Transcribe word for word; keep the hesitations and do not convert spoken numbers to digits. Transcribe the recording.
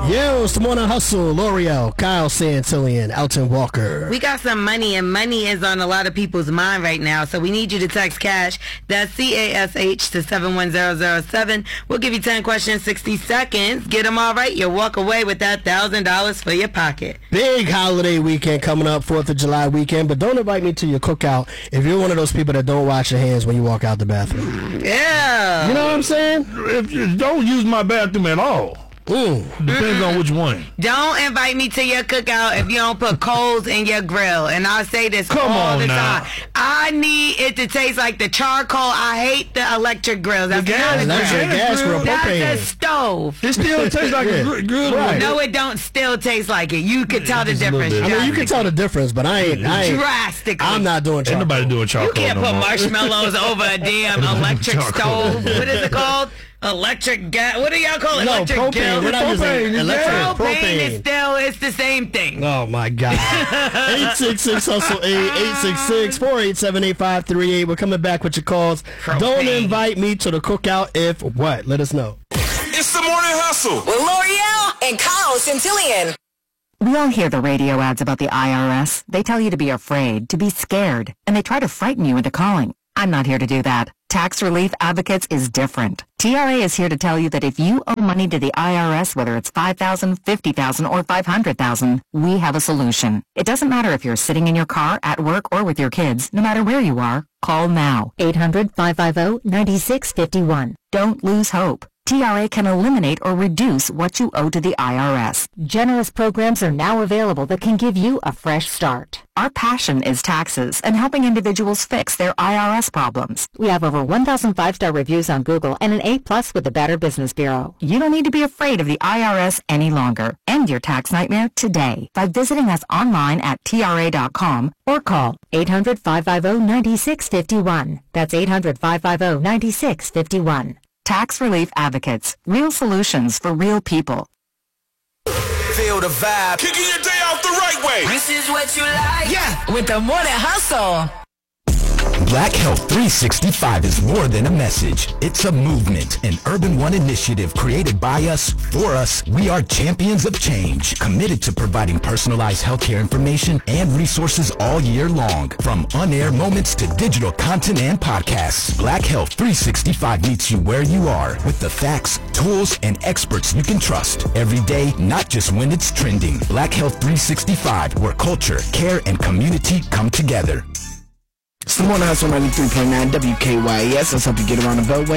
Yo, it's the Morning Hustle. L'Oreal, Kyle Santillian, Elton Walker. We got some money, and money is on a lot of people's mind right now, so we need you to text cash. That's C A S H to seven one zero zero seven. We'll give you ten questions, sixty seconds. Get them all right, you'll walk away with that one thousand dollars for your pocket. Big holiday weekend coming up, fourth of July weekend, but don't invite me to your cookout if you're one of those people that don't wash your hands when you walk out the bathroom. Yeah. You know what I'm saying? If you don't use my bathroom at all. Mm. Depends on which one. Don't invite me to your cookout if you don't put coals in your grill. And I say this Come all on the now. time. I need it to taste like the charcoal. I hate the electric grills. That's The gas- not a That's grill. your gas grill, That's propane. a stove. It still tastes like Yeah. a gr- grill. Right. No, it don't still taste like it. You could tell the Just a little difference. bit. I mean, you can tell the difference, but I ain't. I ain't Drastically. I'm not doing Ain't charcoal. nobody doing charcoal. You can't no put more. marshmallows over a damn electric Charcoal. stove. What is it called? Electric gas. What do y'all call it? No, Electric propane. gas. We're not using Propane, electric. yeah. Propane Propane. is still, it's the same thing. Oh my God. eight six six hustle eight, eight six six, four eight seven, eight five three eight. We're coming back with your calls. Propane. Don't invite me to the cookout if what? Let us know. It's the Morning Hustle with L'Oreal and Kyle Santillian. We all hear the radio ads about the I R S. They tell you to be afraid, to be scared, and they try to frighten you into calling. I'm not here to do that. Tax Relief Advocates is different. T R A is here to tell you that if you owe money to the I R S, whether it's five thousand dollars, fifty thousand dollars, or five hundred thousand dollars, we have a solution. It doesn't matter if you're sitting in your car, at work, or with your kids. No matter where you are, call now. eight hundred, five five zero, nine six five one. Don't lose hope. T R A can eliminate or reduce what you owe to the I R S. Generous programs are now available that can give you a fresh start. Our passion is taxes and helping individuals fix their I R S problems. We have over one thousand five-star reviews on Google and an A plus with the Better Business Bureau. You don't need to be afraid of the I R S any longer. End your tax nightmare today by visiting us online at T R A dot com Or call eight hundred, five five zero, nine six five one. That's eight hundred, five five zero, nine six five one. Tax Relief Advocates. Real solutions for real people. Feel the vibe. Kicking your day off the right way. This is what you like. Yeah. With the Morning Hustle. Black Health three sixty-five is more than a message. It's a movement, an Urban One initiative created by us, for us. We are champions of change, committed to providing personalized healthcare information and resources all year long. From on-air moments to digital content and podcasts, Black Health three sixty-five meets you where you are with the facts, tools, and experts you can trust. Every day, not just when it's trending. Black Health three sixty-five, where culture, care, and community come together. It's the Morning Hustle ninety-three point nine W K Y S. Let's help you get around the beltway.